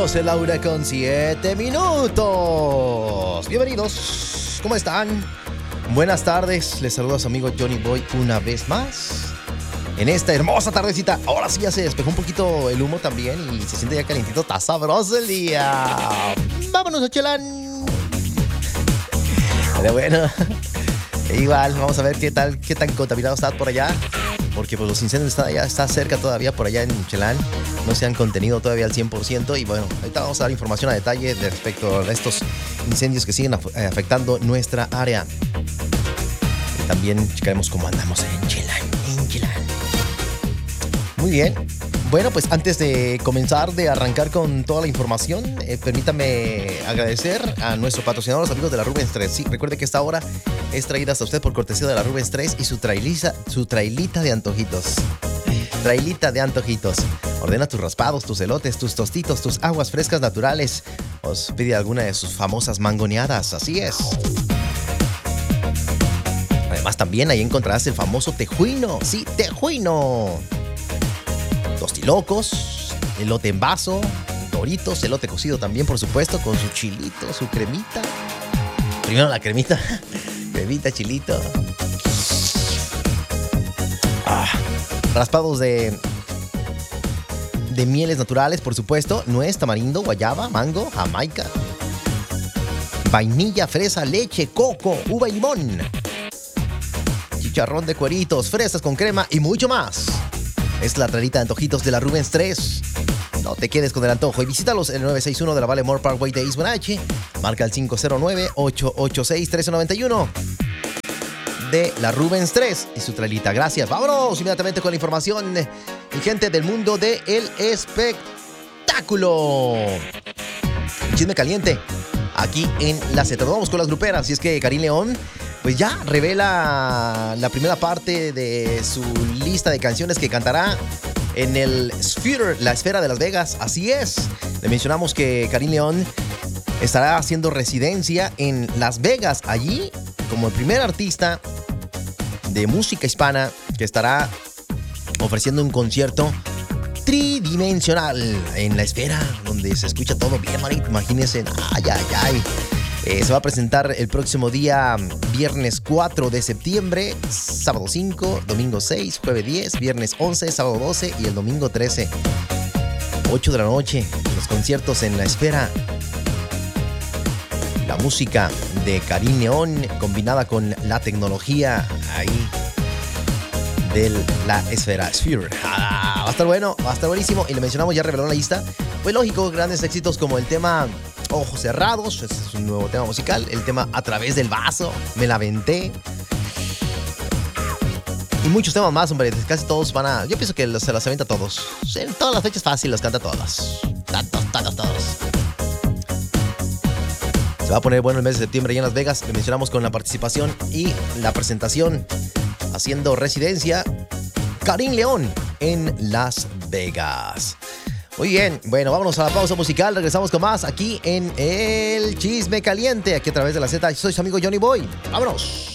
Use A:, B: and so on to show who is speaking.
A: 12 la hora con 7 minutos. Bienvenidos, ¿cómo están? Buenas tardes, les saluda a su amigo Johnny Boy una vez más en esta hermosa tardecita. Ahora sí ya se despejó un poquito el humo también y se siente ya calientito, está sabroso el día. Vámonos a Chelán. Pero bueno, igual, vamos a ver qué tan contaminado está por allá. Porque pues los incendios está cerca todavía por allá en Chelán. No se han contenido todavía al 100%. Y bueno, ahorita vamos a dar información a detalle respecto a estos incendios que siguen afectando nuestra área. Y también checaremos cómo andamos en Chelán. Muy bien. Bueno, pues antes de comenzar, de arrancar con toda la información, permítame agradecer a nuestro patrocinador, los amigos de la Rubens 3. Sí, recuerde que esta hora es traída hasta usted por cortesía de la Rubens 3 y su trailita de antojitos. Trailita de antojitos. Ordena tus raspados, tus elotes, tus tostitos, tus aguas frescas naturales. Os pide alguna de sus famosas mangoneadas. Así es. Además, también ahí encontrarás el famoso tejuino. Sí, tejuino. Tostilocos, elote en vaso, doritos, elote cocido también, por supuesto, con su chilito, su cremita. Primero la cremita. Cremita, chilito. Raspados de mieles naturales, por supuesto. Nuez, tamarindo, guayaba, mango, jamaica. Vainilla, fresa, leche, coco, uva y limón. Chicharrón de cueritos, fresas con crema y mucho más. Es la trailita de antojitos de la Rubens 3. No te quedes con el antojo y visítalos en el 961 de la Valley Moore Parkway de East Wenatchee. Marca el 509-886-1391 de la Rubens 3 y su trailita. Gracias. Vámonos inmediatamente con la información, mi gente del mundo del espectáculo. Chisme caliente aquí en la Z. Vamos con las gruperas. Y es que Karim León pues ya revela la primera parte de su lista de canciones que cantará en el Sphere, la esfera de Las Vegas. Así es. Le mencionamos que Karim León estará haciendo residencia en Las Vegas, allí como el primer artista de música hispana que estará ofreciendo un concierto tridimensional en la esfera, donde se escucha todo bien, manito. Imagínense. Se va a presentar el próximo día viernes 4 de septiembre, sábado 5, domingo 6, jueves 10, viernes 11, sábado 12 y el domingo 13. 8 de la noche, los conciertos en la esfera. La música de Karim León combinada con la tecnología ahí de la esfera Sphere. Va a estar bueno, va a estar buenísimo. Y le mencionamos, ya reveló la lista. Pues lógico, grandes éxitos como el tema Ojos Cerrados, este es un nuevo tema musical. El tema A Través del Vaso, Me la Aventé. Y muchos temas más, hombre. Casi todos van a... Yo pienso que se las avienta todos. En todas las fechas fáciles, las canta todas. Todos. Se va a poner bueno el mes de septiembre allá en Las Vegas. Le mencionamos con la participación y la presentación, haciendo residencia, Karim León en Las Vegas. Muy bien, bueno, vámonos a la pausa musical. Regresamos con más aquí en El Chisme Caliente, aquí a través de la Z. Soy su amigo Johnny Boy. ¡Vámonos!